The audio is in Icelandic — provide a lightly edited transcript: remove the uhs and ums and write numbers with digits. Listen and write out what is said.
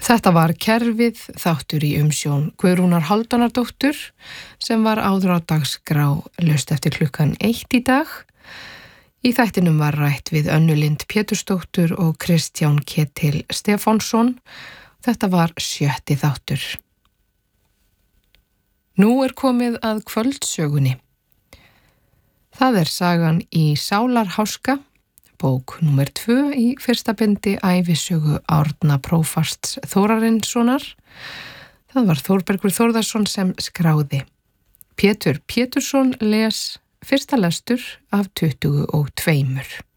Þetta var Kerfið, þáttur í umsjón Guðrúnar Hálfdánardóttur sem var áður á dagskrá laust eftir klukkan 1 í dag. Í þættinum var rætt við Önnu Lind Pétursdóttur og Kristján Ketil Stefánsson. Þetta var 7. þáttur. Nú er komið að kvöldsögunni. Það er sagan í Sálarháska, bók númer 2 í fyrsta bindi ævisögu Árna prófasts Þórarinssonar. Það var Þórbergur Þórðarsson sem skráði. Pétur Pétursson les fyrsta lestur af 22.